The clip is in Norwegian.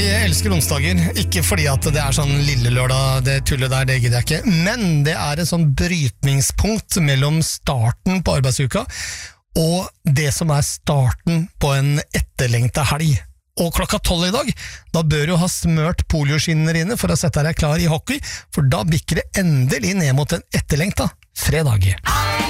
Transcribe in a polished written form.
Jeg elsker onsdager, ikke fordi at det sånn lille lørdag, det tullet der, det gidder jeg ikke, men det en sånn brytningspunkt mellom starten på arbeidsuka og det som starten på en etterlengtet helg. Og klokka 12 i dag, da bør du ha smørt polioskinnene dine for å sette deg klar i hockey, for da bikker det endelig ned mot en etterlengta fredag.